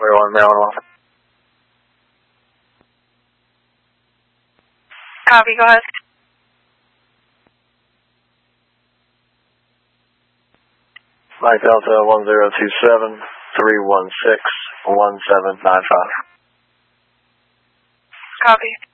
21 Maryland. Copy, go ahead. Mike Delta 1027 316 1795. Copy.